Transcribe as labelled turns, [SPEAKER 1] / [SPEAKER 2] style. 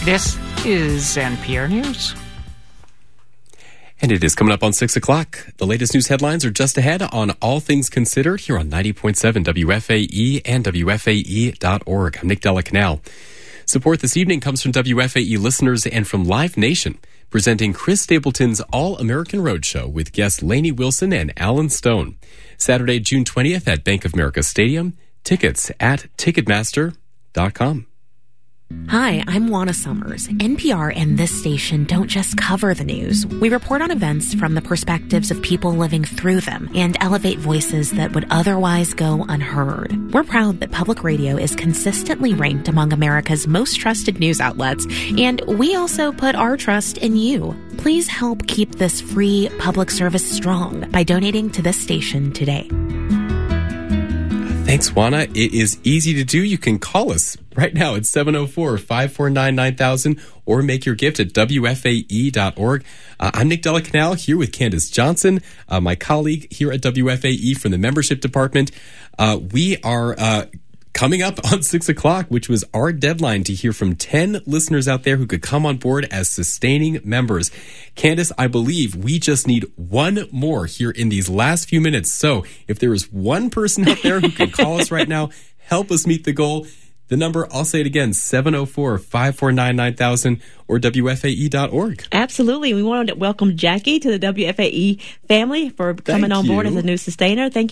[SPEAKER 1] This is NPR News.
[SPEAKER 2] And it is coming up on 6 o'clock. The latest news headlines are just ahead on All Things Considered here on 90.7 WFAE and WFAE.org. I'm Nick Della Canal. Support this evening comes from WFAE listeners and from Live Nation, presenting Chris Stapleton's All-American Roadshow with guests Lainey Wilson and Alan Stone. Saturday, June 20th at Bank of America Stadium. Tickets at Ticketmaster.com.
[SPEAKER 3] Hi, I'm Juana Summers. NPR and this station don't just cover the news. We report on events from the perspectives of people living through them and elevate voices that would otherwise go unheard. We're proud that public radio is consistently ranked among America's most trusted news outlets, and we also put our trust in you. Please help keep this free public service strong by donating to this station today.
[SPEAKER 2] Thanks, Juana. It is easy to do. You can call us right now at 704-549-9000 or make your gift at WFAE.org. I'm Nick Della Canal here with Candace Johnson, my colleague here at WFAE from the membership department. We are coming up on 6 o'clock, which was our deadline to hear from 10 listeners out there who could come on board as sustaining members. Candace, I believe we just need one more here in these last few minutes. So if there is one person out there who can call us right now, help us meet the goal. The number, I'll say it again, 704-549-9000 or WFAE.org.
[SPEAKER 4] Absolutely. We want to welcome Jackie to the WFAE family for coming on board as a new sustainer. Thank you.